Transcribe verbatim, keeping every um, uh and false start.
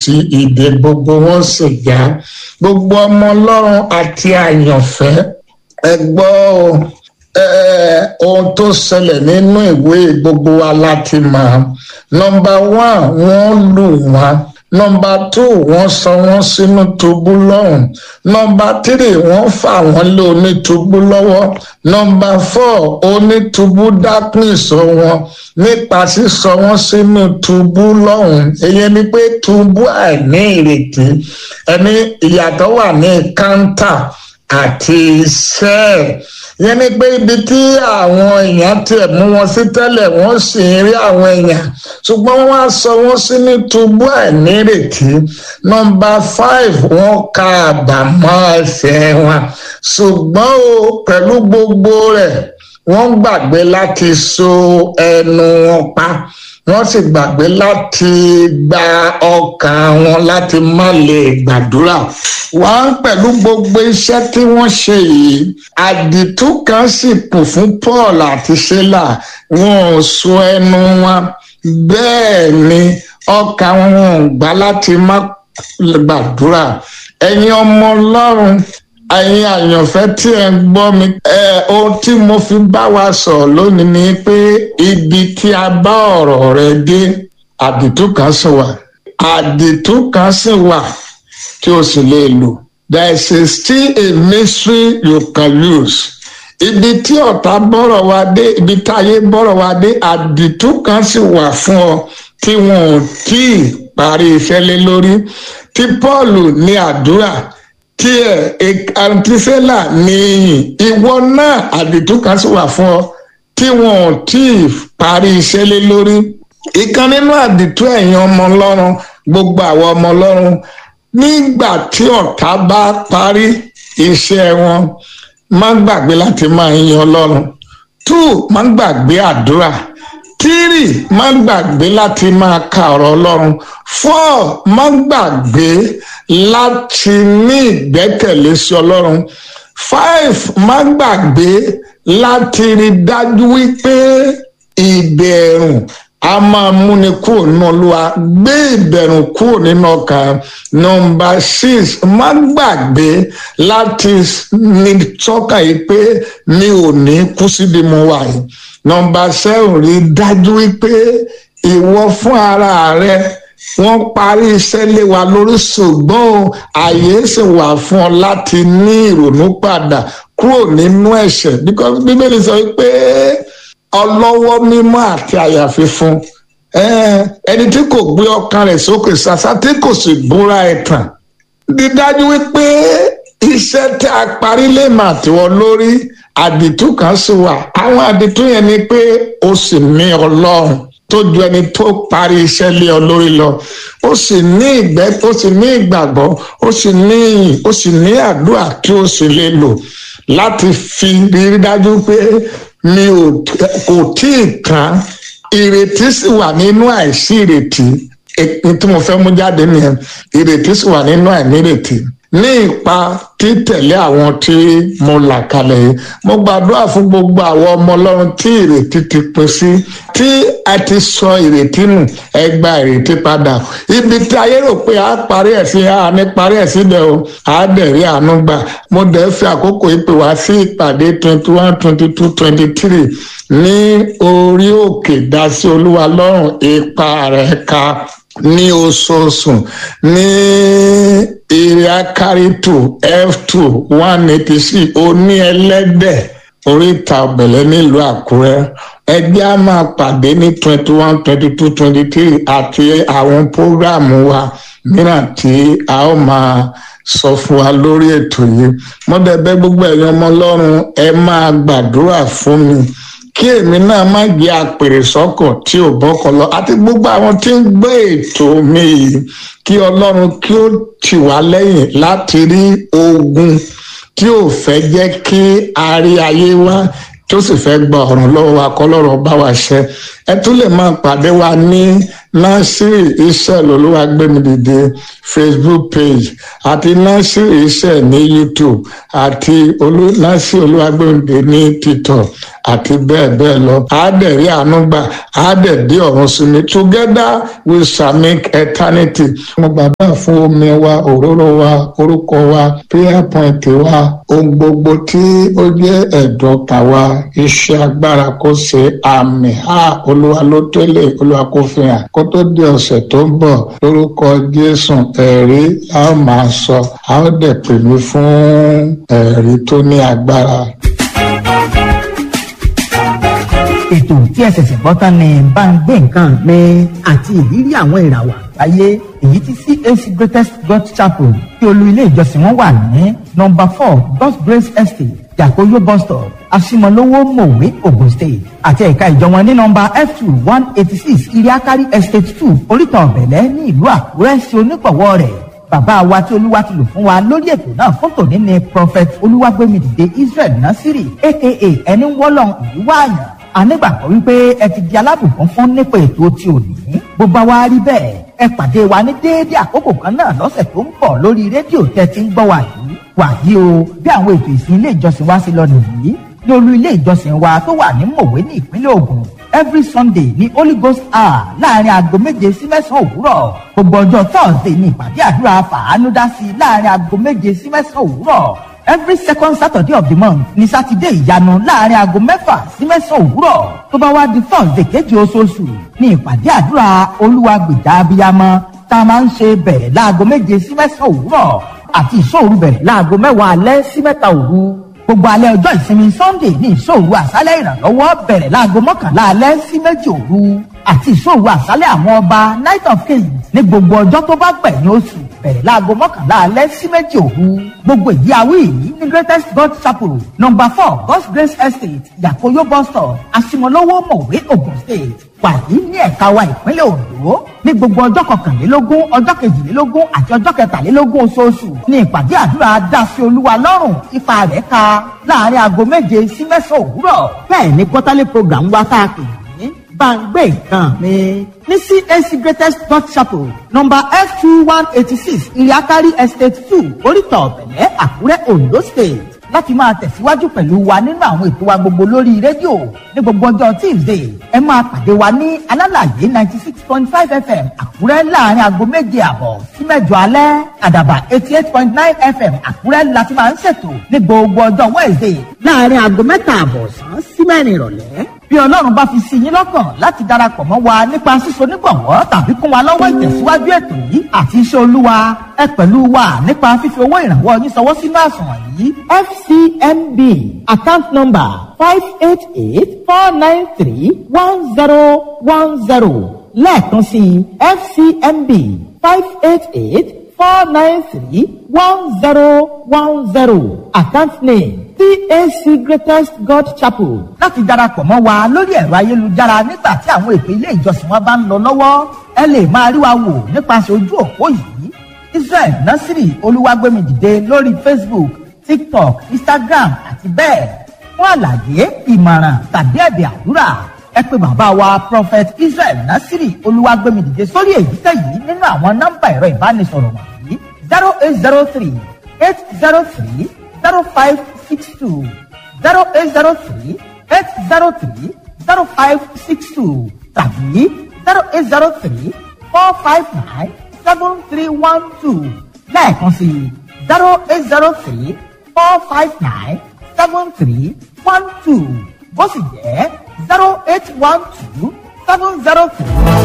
Kristi ìdè gbogbo wọn sì já. Gbogbo ọmọ Ọlọ́run àti àyànfẹ́ ẹ gbọ́ ohun tó ṣẹlẹ̀ nínú ìwé gbogbo wa láti mọ̀. Nọ́mbà one, wọ́n lù wọ́n. Nọ́mbà two, wọ́n sọ wọ́n sínú túbú lọ́hùn. Nọ́mbà three, wọ́n fà wọ́n lé onítúbú lọ́wọ́. Nọ́mbà four, onítúbú dákùn sọ wọn nípa sísọ wọ́n sínú túbú lọ́hùn. Èyí ni pé túbú àìní ìrètí. Ẹni ìyàtọ̀ wà ní káńtà àti iṣẹ́. Ìyẹn ni pé ibi tí àwọn èèyàn tiẹ̀ mú wọn sí tẹ́lẹ̀ wọ́n sì ń rí àwọn èèyàn ṣùgbọ́n wọ́n á sọ wọ́n sí ní túbú àìnírètí. Nọ́mbà five, wọ́n ka àbàmọ́ ẹ̀ṣẹ̀ wọn ṣùgbọ́n o pẹ̀lú gbogbo rẹ̀ wọ́n gbàgbé láti so ẹnu wọn pa. Wọ́n sì gbàgbé láti gba ọkàn wọn láti má lè gbàdúrà. Wọ́n pẹ̀lú gbogbo iṣẹ́ tí wọ́n ṣe yìí, àdìtú kan sì kù fún Paul àti Sílà. Wọn ò so ẹnu wọn, bẹ́ẹ̀ ni ọkàn wọn ò gbà láti má gbàdúrà. Ẹ̀yin ọmọ Ọlọ́run, ẹ̀yin àyànfẹ́ tí ẹ ń gbọ́ mi, ẹ ohun tí mo fi bá wa sọ̀rọ̀ lónìí ni pé ibi tí a bá ọ̀rọ̀ rẹ dé, àdìtú kan sì wà. Àdìtú kan sì wà tí o sì lè lò. There is a still a mystery you can use. Ibi tí ọ̀tá bọ́rọ̀ wa dé, ibi tí ayé bọ́rọ̀ wa dé, àdìtú kan sì wà fún ọ tí wọn ò tí ì parí iṣẹ́ lé lórí. Tí Paul ní àdúrà, tí ẹ àǹtísẹ́là ní ìyìn, ìwọ náà àdìtú kan sì wà fún ọ tí wọn ò tí ì parí iṣẹ́ lé lórí. Ìkan nínú àdìtú ẹ̀yin ọmọ Ọlọ́run, gbogbo àwọn ọmọ Ọlọ́run, nígbà tí ọ̀tá bá parí iṣẹ́ wọn, má gbàgbé láti máa yin Ọlọ́run. Two, má gbàgbé àdúrà. Three, má gbàgbé láti máa ka ọ̀rọ̀ Ọlọ́run. Four, má gbàgbé láti ní ìgbẹ́kẹ̀lé sí Ọlọ́run. Five, má gbàgbé láti rí dájú wípé ìbẹ̀rù a máa múni kúrò nínú Olúwa, gbé ìbẹ̀rù kúrò nínú ọkàn. Nọ́mbà six, má gbàgbé láti ní sọ́kàn yìí pé mi ò ní kú síbi mo wà yìí. Nọ́mbà seven, rí dájú wípé ìwọ fún ara rẹ wọ́n parí iṣẹ́ lé wa lórí ṣùgbọ́n àyè sì wà fún ọ láti ní ìrònú padà kúrò nínú ẹ̀ṣẹ̀. Because Bíbélì sọ pé ọlọ́wọ́ mímọ́ àti àyà fífún, ẹni tí kò gbé ọkàn rẹ̀ sókè ṣàṣà tí kò sì búra ẹ̀tàn. Dídájú wípé iṣẹ́ tí a parí lè mà tiwọ́ lórí, àdìtú kan sì wà. Àwọn àdìtú yẹn ni pé o sì ní Ọlọ́run tó ju ẹni tó parí iṣẹ́ lé ọ lórí lọ. Ó sì ní ìgbẹ́, ó sì ní ìgbàgbọ́, ó sì ní ìyìn, ó sì ní àdúrà tí ó sì lè lò láti fi rí dájú pé mi ò kò tí ì tán. Ìrètí sì wà nínú àìsí ìrètí. Èpè tí mo fẹ́ mú jáde nìyẹn. Ìrètí sì wà nínú àìnírètí. Ní ipa títẹ̀lé àwọn tí mo là kalẹ̀ yìí, mo gbàdúrà fún gbogbo àwọn ọmọ Ọlọ́run tí ìrètí ti pín sí, tí a ti sọ ìrètí nù, ẹ gba ìrètí padà. Ibi tí ayé rò pé a parí ẹ̀ sí, a ní parí ẹ̀ síbẹ̀ o, a dẹ̀ rí àánú gbà. Mo dẹ̀ fi àkókò ìpè wá sí ìpàdé twenty one, twenty two, twenty three ní orí òkè Dásí Olúwa lọ́rùn ipa rẹ̀ ká ní oṣooṣù ní èrè akárìtù f two one eighty six oní ẹlẹ́dẹ̀ oríta ọ̀bẹ̀lẹ̀ nílùú Àkúrẹ́. Ẹgbẹ́ a máa pàdé ní twenty one, twenty two, twenty three àti àwọn prógráàmù wa mìíràn tí a ó máa sọ fún wa lórí ètò yìí. Mo dẹ̀ bẹ̀ gbogbo ẹ̀yin ọmọ Ọlọ́run, ẹ máa gbàdúrà fún mi kí èmi náà má jẹ́ àpèrè sọ́kàn tí ò bọ́kọ lọ, àti gbogbo àwọn tí ń gbé ètò mi yìí, kí Ọlọ́run kí ó tì wá lẹ́yìn láti rí ogun tí ò fẹ́ jẹ́ kí a rí ayé wá, tó sì fẹ́ gba ọ̀run lọ́wọ́ wa kọ́ lọ́rọ̀ bá wa ṣẹ. Ẹ tún lè máa pàdé wa ní Násírì Israel Olúwagbémidìde Facebook page àti Násírì Israel ní YouTube àti olú Násírì Olúwagbémidìde ní TikTok àti bẹ́ẹ̀ bẹ́ẹ̀ lọ. Àádẹ́rì ànúgbà àádẹ́dí ọ̀run sí mi. Together we shall make eternity. Mo gbàdúrà fún omi wa, òróró wa, orúkọ wa, prayer point wa, ohun gbogbo tí ó jẹ́ ẹ̀dọ̀kà wa, iṣẹ́ agbára kó ṣe àmì. Ha Olúwa ló tẹ́lẹ̀, Olúwa kó fi hàn. Kó tó di ọ̀sẹ̀ tó ń bọ̀, lórúkọ Jésù ẹ̀rí a ó máa sọ. A ó dẹ̀ pè mí fún ẹ̀rí tó ní agbára. Ètò tí ẹ ṣẹ̀ṣẹ̀ gbọ́ tán ni bá ń gbé nǹkan mi àti ìrírí àwọn ìràwọ̀ àgbáyé èyí tí C A C Greatest God Chapel tí olú ilé ìjọsìn wọn wà ní number four God's Grace Estate Yakoyo bus stop Asimolowo Mòwe Ogun State àti ẹ̀ka ìjọ wọn ní number F two one eighty six Iriakari Estate two Oríta Ọ̀bẹ̀lẹ̀ ní ìlú Àkúrẹ́ sí onígbọ̀wọ́ rẹ̀. Bàbá wa tí Olúwa ti lò fún wa lórí ètò náà fún tòní ni Prophet Olúwagbémidìde Israel Násírì aka ẹni wọ́lọ́n ìlú wáàyàn. A nígbàgbọ́ wípé ẹ ti di alábùkún fún nípa ètò tí ò ní. Bó bá wá rí bẹ́ẹ̀ ẹ pàdé wa ní déédéé àkókò kan náà lọ́sẹ̀ tó ń bọ̀ lórí rédíò tẹ́ ti ń gbọ́ wa yìí. Wàyí o bí àwọn ètò ìsìn ilé ìjọsìn wa ṣe lọ nìyí ní olú ilé ìjọsìn wa tó wà ní Mòwe ní ìpínlẹ̀ Ògùn. Every Sunday ní Holy Ghost hour láàrin aago méje sí mẹ́sàn-án òwúrọ̀. Gbogbo ọjọ́ Thursday ní ìpàdé àdúrà fàánú dá sí láàrin aago méje sí mẹ́sàn-án òwúrọ̀. Every second Saturday of the month ní Sátidé ìyanu láàrin aago mẹ́fà sí mẹ́sàn-án òwúrọ̀. Tó bá wá di Thursday kejì oṣooṣù ní ìpàdé àdúrà Olúwa gbèjà abiyamọ tá a máa ń ṣe bẹ̀rẹ̀ láago méje sí mẹ́sàn-án òwúrọ̀ àti ìṣòru bẹ̀rẹ̀ láago mẹ́wàá alẹ́ sí mẹ́ta òru. Gbogbo alẹ́ ọjọ́ ìsinmi Sunday ní ìṣòru àṣálẹ́ ìrànlọ́wọ́ bẹ̀rẹ̀ láago mọ́kànlá alẹ́ sí méjì òru àti ìṣòru àṣálẹ́ àwọn ọba Night of Kings ní gbogbo ọjọ́ tó bá gbẹ̀yìn oṣù bẹ̀rẹ̀ láago mọ́kànlá alẹ́ sí méjì òru. Gbogbo ìdí awí yìí ní Greatest God Chapel number four God's Grace Estate Yakoyo bus stop Asimolowo Mòwe Ogun State wàyí ní ẹ̀ka wa ìpínlẹ̀ Ondo ní gbogbo ọjọ́ kọkànlélógún ọjọ́ kejìlélógún àti ọjọ́ kẹtàlélógún oṣooṣù ní ìpàdé àdúrà dásí Olúwa lọ́rùn ipa rẹ̀ ka láàrin aago méje sí mẹ́sàn-án òwúrọ̀. Bẹ́ẹ̀ ni quarterly program wa tá a pè ní Bàǹgbé nǹkan mi ní C A C Greatest God Chapel number F two one eighty six Iriakari Estate two Oríta Ọ̀bẹ̀lẹ̀ Àkúrẹ́ Ondo State. Láti máa tẹ̀síwájú pẹ̀lú wa nínú àwọn ètò wa gbogbo lórí rédíò ní gbogbo ọjọ́ Tuesday ẹ máa pàdé wa ní Alálàyé ninety six point five F M Àkúrẹ́ láàrin aago méje àbọ̀ sí mẹ́jọ alẹ́. Àdàbà eighty eight point nine F M Àkúrẹ́ láti máa ń ṣètò ní gbogbo ọjọ́ Wednesday láàrin aago mẹ́ta àbọ̀ sàn sí mẹ́rin ìrọ̀lẹ́. Bí Ọlọ́run bá fi sí yín lọ́kàn láti darapọ̀ mọ́ wa nípa síso nígbọ̀wọ́ tàbí kún wa lọ́wọ́ ìtẹ̀síwájú ètò yìí àti iṣẹ́ Olúwa ẹ pẹ̀lú wa nípa fífi owó ìrànwọ́ yín ṣọwọ́ sínú àsùnwọ̀n yìí. F C M B account number five eight eight four nine three one zero one zero lẹ́ẹ̀kan sí F C M B five eight eight four nine three one zero one zero account name C A C Greatest God Chapel. Láti darapọ̀ mọ́ wa lórí ẹ̀rọ ayélujára nígbà tí àwọn ètò ilé ìjọsìn wa bá ń lọ lọ́wọ́ ẹ lè máa rí wa wò nípasẹ̀ ojú òpó yìí Israel Násírì Olúwagbémidìde lórí Facebook, TikTok, Instagram àti bẹ́ẹ̀. Fún àlàyé ìmọ̀ràn tàbí ẹ̀bẹ̀ àdúrà ẹ pè bàbá wa Prophet Israel Násírì Olúwagbémidìde sórí èyíkéyìí nínú àwọn nọ́mbà ẹ̀rọ ìbánisọ̀rọ̀ wọ̀nyí zero eight zero three eight zero three zero five six two zero eight zero three eight zero three zero five six two tàbí zero eight zero three four five nine seven three one two lẹ́ẹ̀kan sí zero eight zero three four five nine seven three one two bó sì jẹ́ zero eight one two seven zero three.